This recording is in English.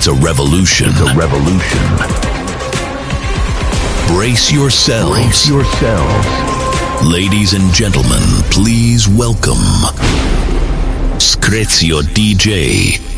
It's a revolution. It's a revolution. Brace yourselves. Brace yourselves. Ladies and gentlemen, please welcome Screzio DJ.